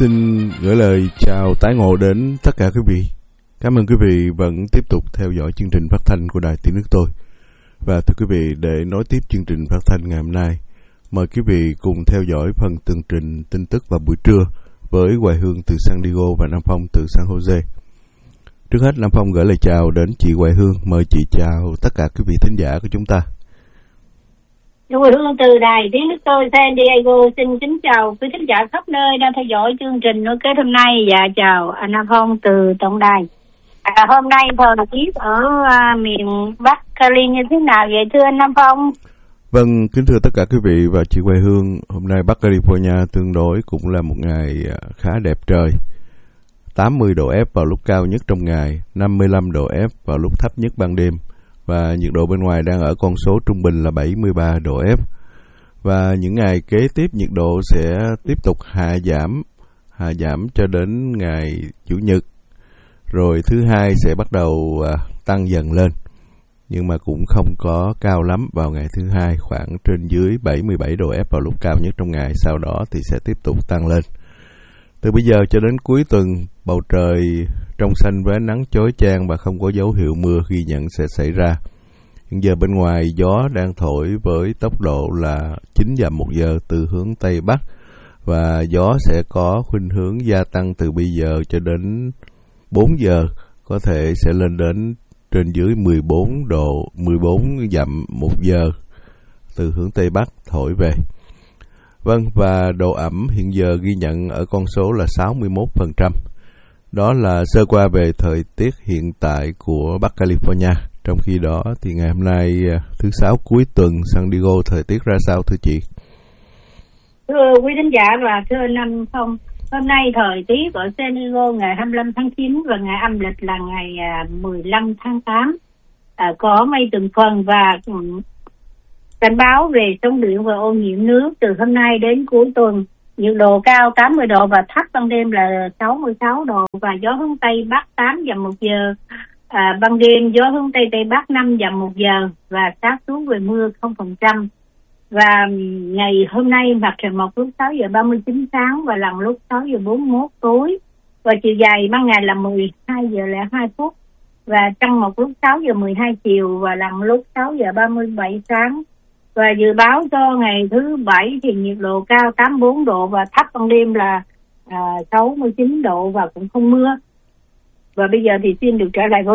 Xin gửi lời chào tái ngộ đến tất cả quý vị. Cảm ơn quý vị vẫn tiếp tục theo dõi chương trình phát thanh của Đài Tiếng Nước Tôi. Và thưa quý vị, để nối tiếp chương trình phát thanh ngày hôm nay, mời quý vị cùng theo dõi phần tường trình tin tức vào buổi trưa với Hoài Hương từ San Diego và Nam Phong từ San Jose. Trước hết, Nam Phong gửi lời chào đến chị Hoài Hương. Mời chị chào tất cả quý vị thính giả của chúng ta. Hoài Hương từ Đài Tiếng Nước Tôi San Diego xin kính chào quý thính giả khắp nơi đang theo dõi chương trình nối kết hôm nay, và chào anh Nam Phong từ tổng đài. Hôm nay thời tiết ở miền Bắc Cali như thế nào vậy thưa anh Nam Phong? Vâng, kính thưa tất cả quý vị và chị Hoài Hương, hôm nay Bắc California tương đối cũng là một ngày khá đẹp trời. 80 độ F vào lúc cao nhất trong ngày, 55 độ F vào lúc thấp nhất ban đêm. Và nhiệt độ bên ngoài đang ở con số trung bình là 73 độ F. Và những ngày kế tiếp nhiệt độ sẽ tiếp tục hạ giảm cho đến ngày Chủ nhật. Rồi thứ Hai sẽ bắt đầu tăng dần lên. Nhưng mà cũng không có cao lắm vào ngày thứ Hai, khoảng trên dưới 77 độ F vào lúc cao nhất trong ngày. Sau đó thì sẽ tiếp tục tăng lên. Từ bây giờ cho đến cuối tuần, bầu trời trong xanh với nắng chói chang và không có dấu hiệu mưa ghi nhận sẽ xảy ra. Hiện giờ bên ngoài gió đang thổi với tốc độ là 9 dặm một giờ từ hướng Tây Bắc, và gió sẽ có khuynh hướng gia tăng từ bây giờ cho đến 4 giờ, có thể sẽ lên đến trên dưới 14 dặm một giờ từ hướng Tây Bắc thổi về. Vâng, và độ ẩm hiện giờ ghi nhận ở con số là 61%. Đó là sơ qua về thời tiết hiện tại của Bắc California. Trong khi đó thì ngày hôm nay thứ Sáu cuối tuần, San Diego thời tiết ra sao thưa chị? Thưa quý thính giả và thưa Nam Phong, hôm nay thời tiết ở San Diego ngày 25 tháng 9 và ngày âm lịch là ngày 15 tháng 8 có mây từng phần và cảnh báo về sóng biển và ô nhiễm nước từ hôm nay đến cuối tuần. Nhiệt độ cao 80 độ và thấp ban đêm là 66 độ và gió hướng Tây Bắc 8 dặm một giờ. Ban đêm gió hướng Tây Tây Bắc 5 dặm một giờ và xác suất về mưa 0%. Và ngày hôm nay mặt trời mọc lúc 6 giờ 39 sáng và lặn lúc 6 giờ 41 tối. Và chiều dài ban ngày là 12 giờ 02 phút và trăng mọc lúc 6 giờ 12 chiều và lặn lúc 6 giờ 37 sáng. Và dự báo cho ngày thứ Bảy thì nhiệt độ cao 84 độ và thấp ban đêm là 69 độ và cũng không mưa. Và bây giờ thì xin được trở lại với